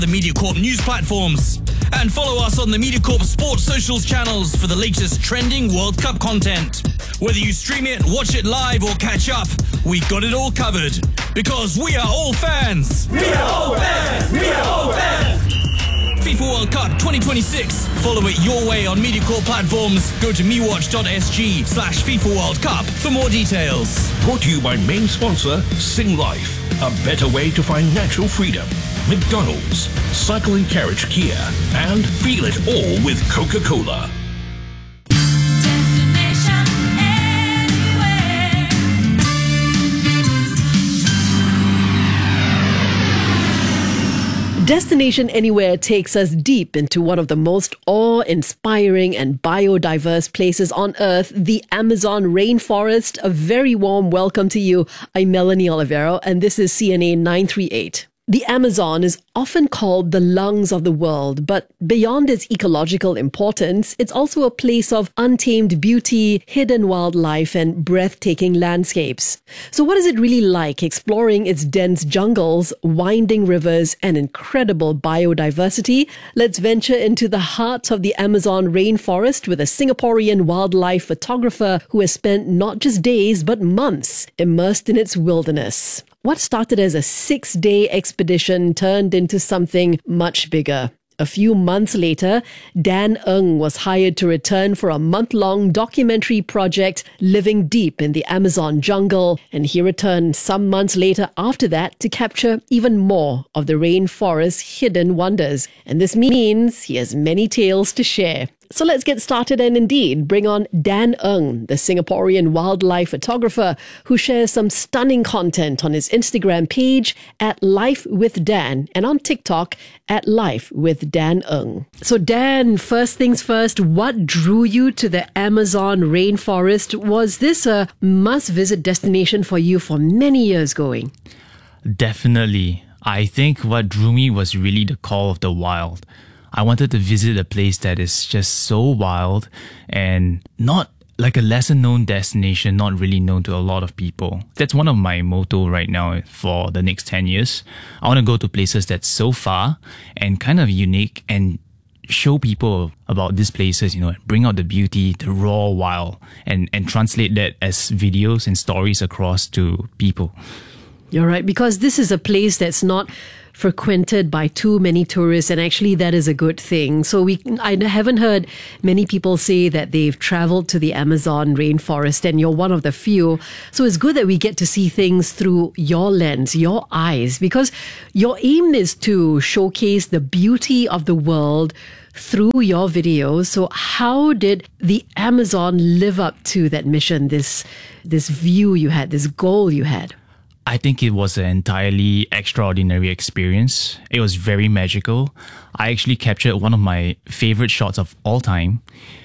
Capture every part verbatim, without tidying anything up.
the MediaCorp news platforms. And follow us on the MediaCorp Sports Socials channels for the latest trending World Cup content. Whether you stream it, watch it live or catch up, we got it all covered. Because we are all fans. We are all fans. We are all fans. FIFA World Cup twenty twenty-six. Follow it your way on MediaCorp platforms. Go to mewatch.sg slash FIFA World Cup for more details. Brought to you by main sponsor Sing Life. A better way to find natural freedom. McDonald's, Cycle and Carriage Kia, and feel it all with Coca-Cola. Destination Anywhere takes us deep into one of the most awe-inspiring and biodiverse places on Earth, the Amazon rainforest. A very warm welcome to you. I'm Melanie Olivero, and this is C N A nine three eight. The Amazon is often called the lungs of the world, but beyond its ecological importance, it's also a place of untamed beauty, hidden wildlife, and breathtaking landscapes. So what is it really like exploring its dense jungles, winding rivers, and incredible biodiversity? Let's venture into the heart of the Amazon rainforest with a Singaporean wildlife photographer who has spent not just days, but months immersed in its wilderness. What started as a six-day expedition turned into something much bigger. A few months later, Dan Ng was hired to return for a month-long documentary project living deep in the Amazon jungle, and he returned some months later after that to capture even more of the rainforest's hidden wonders. And this means he has many tales to share. So let's get started and indeed bring on Dan Ng, the Singaporean wildlife photographer who shares some stunning content on his Instagram page at Life with Dan and on TikTok at Life with Dan Ng. So Dan, first things first, what drew you to the Amazon rainforest? Was this a must-visit destination for you for many years going? Definitely. I think what drew me was really the call of the wild. I wanted to visit a place that is just so wild and not like a lesser known destination, not really known to a lot of people. That's one of my motto right now for the next ten years. I want to go to places that's so far and kind of unique and show people about these places, you know, bring out the beauty, the raw wild, and, and translate that as videos and stories across to people. You're right, because this is a place that's not frequented by too many tourists, and actually that is a good thing. So we, I haven't heard many people say that they've traveled to the Amazon rainforest, and you're one of the few. So it's good that we get to see things through your lens, your eyes, because your aim is to showcase the beauty of the world through your videos. So how did the Amazon live up to that mission, this this view you had, this goal you had? I think it was an entirely extraordinary experience. It was very magical. I actually captured one of my favorite shots of all time.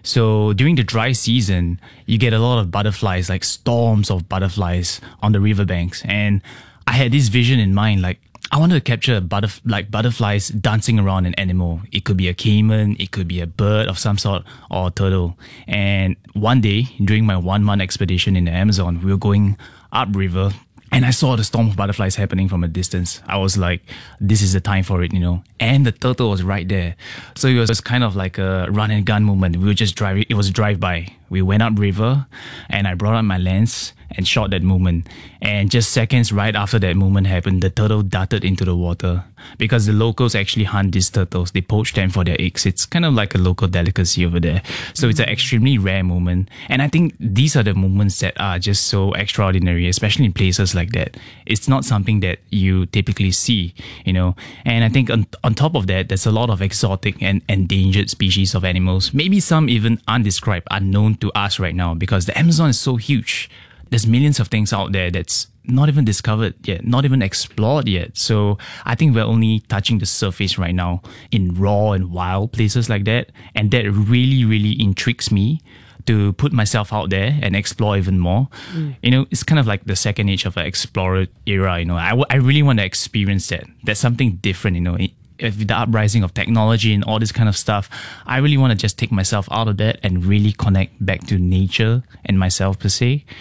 So during the dry season, you get a lot of butterflies, like storms of butterflies on the riverbanks. And I had this vision in mind, like I wanted to capture butterf- like butterflies dancing around an animal. It could be a caiman, it could be a bird of some sort, or a turtle. And one day, during my one-month expedition in the Amazon, we were going upriver, and I saw the storm of butterflies happening from a distance. I was like, this is the time for it, you know. And the turtle was right there. So it was kind of like a run and gun moment. We were just driving. It was a drive-by. We went upriver and I brought out my lens and shot that moment. And just seconds right after that moment happened, the turtle darted into the water because the locals actually hunt these turtles. They poach them for their eggs. It's kind of like a local delicacy over there. So it's an extremely rare moment. And I think these are the moments that are just so extraordinary, especially in places like that. It's not something that you typically see, you know. And I think on, on top of that, there's a lot of exotic and endangered species of animals. Maybe some even undescribed, unknown to us right now, because the Amazon is so huge. There's millions of things out there that's not even discovered yet, not even explored yet. So I think we're only touching the surface right now in raw and wild places like that. And that really, really intrigues me to put myself out there and explore even more. Mm. You know, it's kind of like the second age of an explorer era, you know. I, w- I really want to experience that. That's something different, you know. With the uprising of technology and all this kind of stuff, I really want to just take myself out of that and really connect back to nature and myself per se.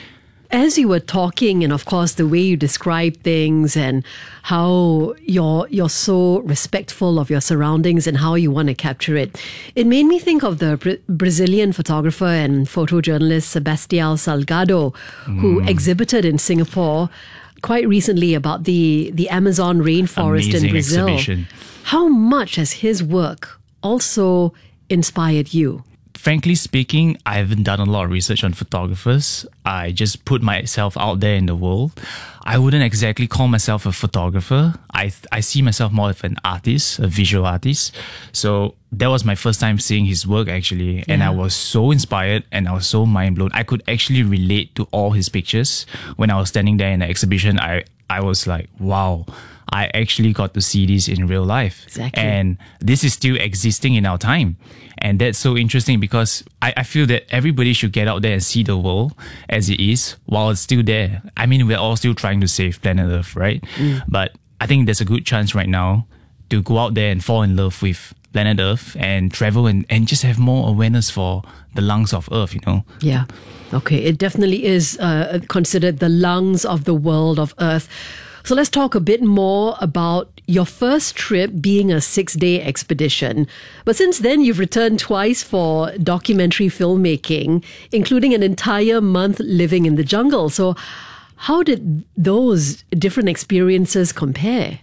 As you were talking, and of course the way you describe things and how you're you're so respectful of your surroundings and how you want to capture it, it made me think of the Bra- Brazilian photographer and photojournalist Sebastião Salgado, mm. who exhibited in Singapore quite recently about the, the Amazon rainforest Amazing in Brazil. Exhibition. How much has his work also inspired you? Frankly speaking, I haven't done a lot of research on photographers. I just put myself out there in the world. I wouldn't exactly call myself a photographer. I I see myself more of an artist, a visual artist. So that was my first time seeing his work actually. Yeah. And I was so inspired and I was so mind blown. I could actually relate to all his pictures. When I was standing there in the exhibition, I, I was like, wow, I actually got to see this in real life. Exactly. And this is still existing in our time. And that's so interesting because I, I feel that everybody should get out there and see the world as it is while it's still there. I mean, we're all still trying to save planet Earth, right? Mm. But I think there's a good chance right now to go out there and fall in love with planet Earth and travel and, and just have more awareness for the lungs of Earth, you know? Yeah. Okay. It definitely is uh, considered the lungs of the world of Earth. So let's talk a bit more about your first trip being a six-day expedition. But since then, you've returned twice for documentary filmmaking, including an entire month living in the jungle. So how did those different experiences compare?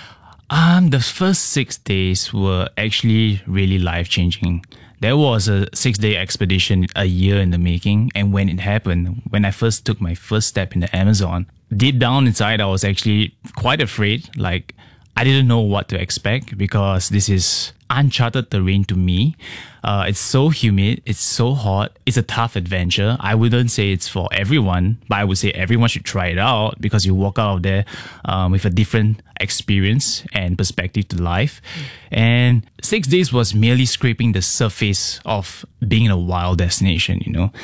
Um, the first six days were actually really life-changing. There was a six-day expedition a year in the making, and when it happened, when I first took my first step in the Amazon, deep down inside, I was actually quite afraid. Like, I didn't know what to expect because this is uncharted terrain to me. Uh, it's so humid. It's so hot. It's a tough adventure. I wouldn't say it's for everyone, but I would say everyone should try it out because you walk out of there um, with a different experience and perspective to life. And six days was merely scraping the surface of being in a wild destination, you know.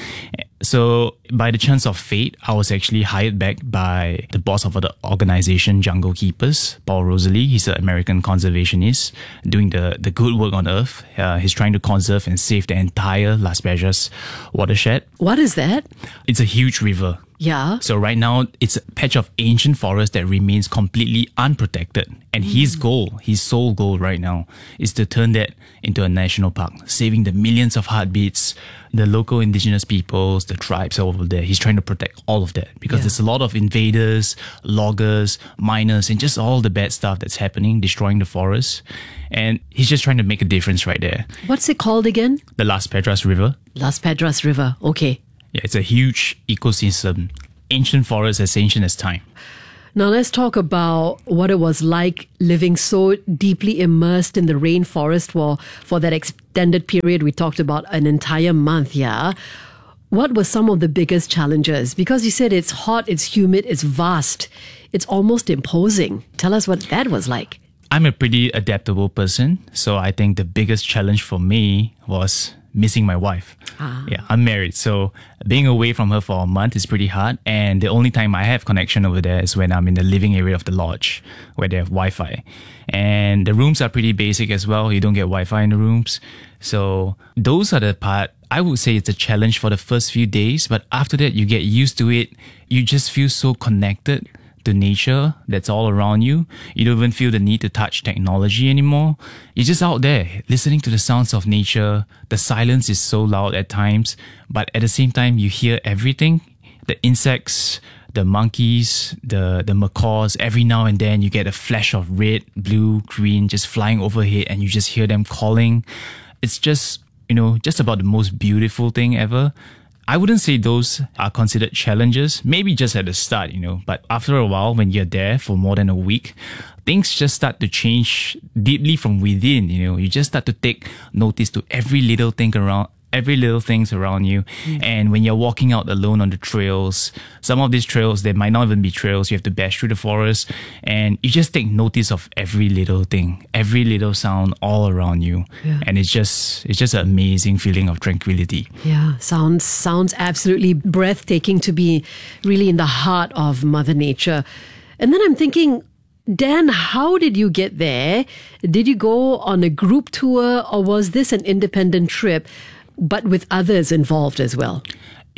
So by the chance of fate, I was actually hired back by the boss of the organization Jungle Keepers, Paul Rosalie. He's an American conservationist doing the, the good work on Earth. Uh, he's trying to conserve and save the entire Las Vegas watershed. What is that? It's a huge river. Yeah. So right now, it's a patch of ancient forest that remains completely unprotected. And mm. his goal, his sole goal right now, is to turn that into a national park, saving the millions of heartbeats, the local indigenous peoples, the tribes over there. He's trying to protect all of that because yeah. there's a lot of invaders, loggers, miners, and just all the bad stuff that's happening, destroying the forest. And he's just trying to make a difference right there. What's it called again? The Las Pedras River. Las Pedras River. Okay. Yeah, it's a huge ecosystem. Ancient forest as ancient as time. Now let's talk about what it was like living so deeply immersed in the rainforest for, for that extended period. We talked about an entire month, yeah? What were some of the biggest challenges? Because you said it's hot, it's humid, it's vast. It's almost imposing. Tell us what that was like. I'm a pretty adaptable person. So I think the biggest challenge for me was missing my wife. Ah. Yeah, I'm married. So being away from her for a month is pretty hard. And the only time I have connection over there is when I'm in the living area of the lodge where they have Wi-Fi. And the rooms are pretty basic as well. You don't get Wi-Fi in the rooms. So those are the part, I would say it's a challenge for the first few days. But after that, you get used to it. You just feel so connected to nature that's all around you. You don't even feel the need to touch technology anymore. You're just out there listening to the sounds of nature. The silence is so loud at times, but at the same time, you hear everything. The insects, the monkeys, the, the macaws. Every now and then you get a flash of red, blue, green just flying overhead and you just hear them calling. It's just, you know, just about the most beautiful thing ever. I wouldn't say those are considered challenges, maybe just at the start, you know, but after a while, when you're there for more than a week, things just start to change deeply from within, you know, you just start to take notice to every little thing around, every little things around you. Mm. And when you're walking out alone on the trails, some of these trails, they might not even be trails. You have to bash through the forest and you just take notice of every little thing, every little sound all around you. Yeah. And it's just, it's just an amazing feeling of tranquility. Yeah. Sounds, sounds absolutely breathtaking to be really in the heart of Mother Nature. And then I'm thinking, Dan, how did you get there? Did you go on a group tour or was this an independent trip, but with others involved as well?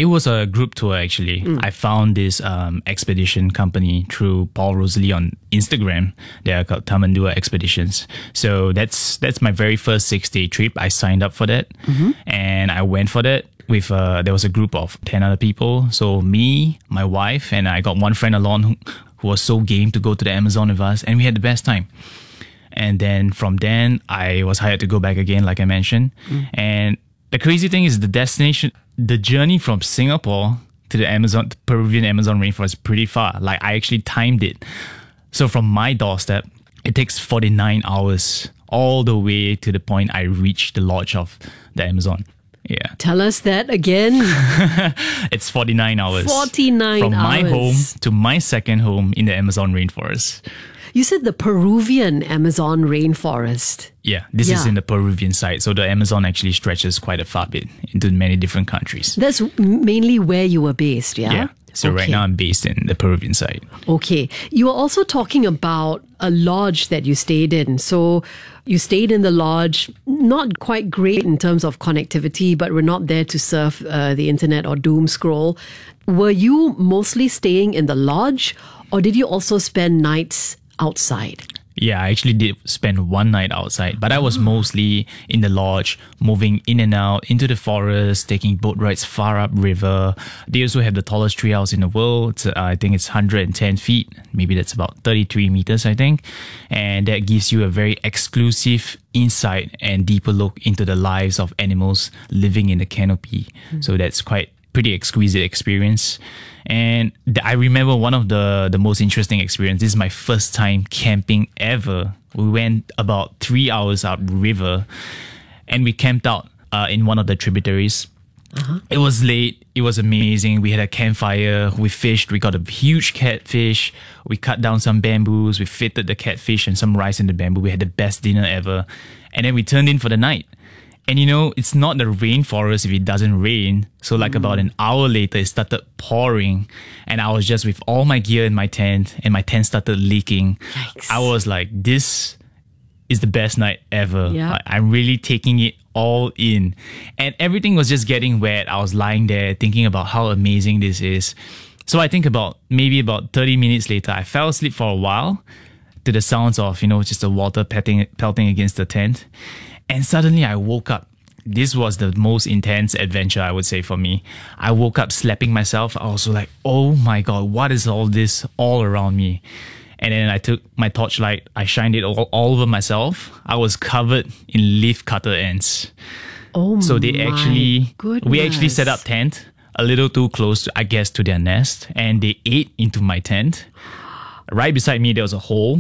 It was a group tour, actually. Mm. I found this um, expedition company through Paul Rosalie on Instagram. They are called Tamandua Expeditions. So that's that's my very first six-day trip. I signed up for that. Mm-hmm. And I went for that with, uh, there was a group of ten other people. So me, my wife, and I got one friend along who, who was so game to go to the Amazon with us. And we had the best time. And then from then, I was hired to go back again, like I mentioned. Mm. And the crazy thing is the destination, the journey from Singapore to the Amazon, the Peruvian Amazon rainforest is pretty far. Like I actually timed it. So from my doorstep, it takes forty-nine hours all the way to the point I reach the lodge of the Amazon. Yeah. Tell us that again. It's forty-nine hours. forty-nine from hours. my home to my second home in the Amazon rainforest. You said the Peruvian Amazon rainforest. Yeah, this Yeah. is in the Peruvian side. So the Amazon actually stretches quite a far bit into many different countries. That's mainly where you were based, yeah? Yeah. So right Okay. now I'm based in the Peruvian side. Okay. You were also talking about a lodge that you stayed in. So you stayed in the lodge, not quite great in terms of connectivity, but we're not there to surf uh, the internet or doom scroll. Were you mostly staying in the lodge, or did you also spend nights outside? Yeah, I actually did spend one night outside, but I was mostly in the lodge, moving in and out into the forest, taking boat rides far up river. They also have the tallest treehouse in the world. It's, uh, I think it's one hundred ten feet. Maybe that's about thirty-three meters, I think. And that gives you a very exclusive insight and deeper look into the lives of animals living in the canopy. Mm. So that's quite pretty exquisite experience. And th- I remember one of the, the most interesting experience. This is my first time camping ever. We went about three hours out river and we camped out uh, in one of the tributaries. Uh-huh. It was late. It was amazing. We had a campfire. We fished. We got a huge catfish. We cut down some bamboos. We fitted the catfish and some rice in the bamboo. We had the best dinner ever. And then we turned in for the night. And you know, it's not the rainforest if it doesn't rain. So like mm. about an hour later, it started pouring. And I was just with all my gear in my tent and my tent started leaking. Yikes. I was like, this is the best night ever. Yeah. I, I'm really taking it all in. And everything was just getting wet. I was lying there thinking about how amazing this is. So I think about maybe about thirty minutes later, I fell asleep for a while to the sounds of, you know, just the water pelting, pelting against the tent. And suddenly I woke up. This was the most intense adventure, I would say, for me. I woke up slapping myself. I was like, oh my God, what is all this all around me? And then I took my torchlight. I shined it all, all over myself. I was covered in leaf cutter ants. Oh so they my actually, goodness. we actually set up tent a little too close, to, I guess, to their nest. And they ate into my tent. Right beside me, there was a hole.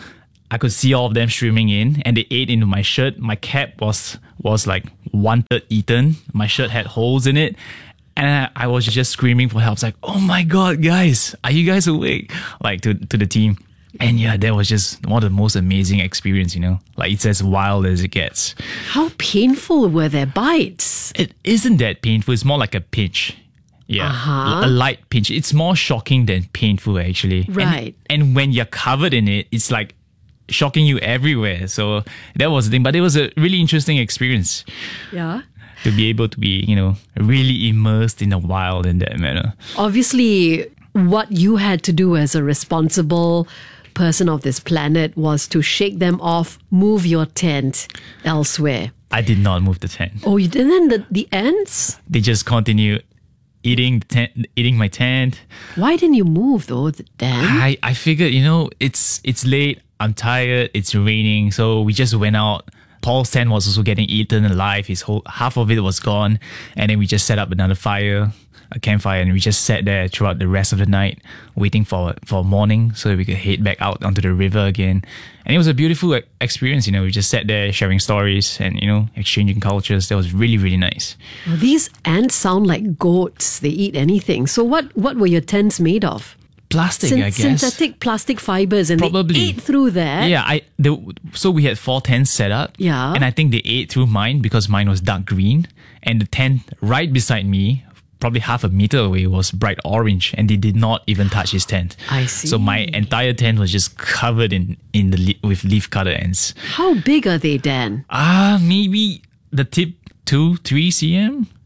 I could see all of them streaming in, and they ate into my shirt. My cap was was like one third eaten. My shirt had holes in it, and I, I was just screaming for help. I was like, "Oh my God, guys, are you guys awake?" Like to to the team, and yeah, that was just one of the most amazing experience. You know, like it's as wild as it gets. How painful were their bites? It isn't that painful. It's more like a pinch. Yeah, Uh-huh. a light pinch. It's more shocking than painful, actually. Right. And, and when you're covered in it, it's like shocking you everywhere. So that was the thing. But it was a really interesting experience Yeah. to be able to be, you know, really immersed in the wild in that manner. Obviously, what you had to do as a responsible person of this planet was to shake them off, move your tent elsewhere. I did not move the tent. Oh, you didn't? And then the, the ants? They just continued eating the tent, eating my tent. Why didn't you move though, Dan? I, I figured, you know, it's it's late. I'm tired. It's raining. So we just went out. Paul's tent was also getting eaten alive. His whole half of it was gone. And then we just set up another fire, a campfire, and we just sat there throughout the rest of the night, waiting for for morning so that we could head back out onto the river again. And it was a beautiful e- experience. You know, we just sat there sharing stories and, you know, exchanging cultures. That was really, really nice. Well, these ants sound like goats. They eat anything. So what, what were your tents made of? Plastic, Syn- I guess. Synthetic plastic fibers, and Probably. they ate through that. Yeah, I the, so we had four tents set up. Yeah. And I think they ate through mine because mine was dark green. And the tent right beside me, probably half a meter away, was bright orange, and they did not even touch his tent. I see. So my entire tent was just covered in, in the le- with leaf cutter ants. How big are they, Dan? Ah, uh, maybe the tip two, three centimeters.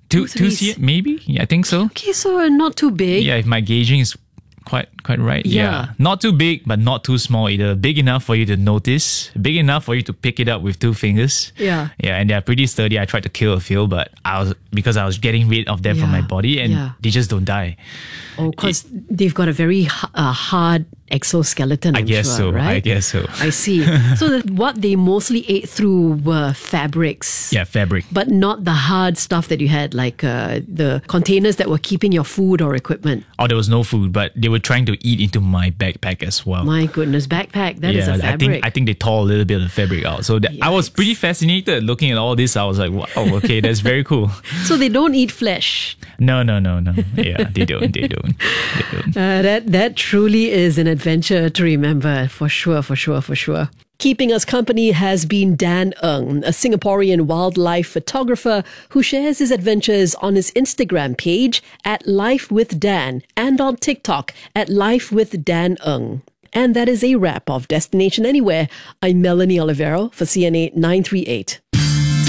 Two, Two, two three C, maybe? Yeah, I think so. Okay, so not too big. Yeah, if my gauging is quite quite right. Yeah. Not too big, but not too small either. Big enough for you to notice. Big enough for you to pick it up with two fingers. Yeah. Yeah, and they're pretty sturdy. I tried to kill a few, but I was because I was getting rid of them from Yeah. my body, and Yeah. they just don't die. Oh, because they've got a very h- uh, hard exoskeleton, I'm I guess sure, so. right? I guess so. I see. So that what they mostly ate through were fabrics. Yeah, fabric. But not the hard stuff that you had, like uh, the containers that were keeping your food or equipment. Oh, there was no food, but they were trying to eat into my backpack as well. My goodness, backpack, that is yeah, a I fabric. think I think they tore a little bit of the fabric out. So that, I was Yikes. pretty fascinated looking at all this. I was like, wow, okay, that's very cool. So they don't eat flesh. No, no, no, no. Yeah, they don't. They don't. They don't. Uh, that that truly is an adventure to remember, for sure, for sure, for sure. Keeping us company has been Dan Ng, a Singaporean wildlife photographer who shares his adventures on his Instagram page at Life with Dan and on TikTok at Life with Dan Ng. And that is a wrap of Destination Anywhere. I'm Melanie Olivero for C N A nine three eight.